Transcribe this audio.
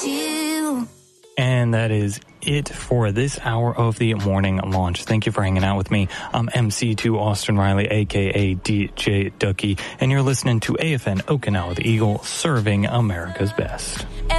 you. And that is it for this hour of the morning launch. Thank you for hanging out with me. I'm MC2 Austin Riley, a.k.a. DJ Ducky, and you're listening to AFN Okinawa, the Eagle, serving America's best.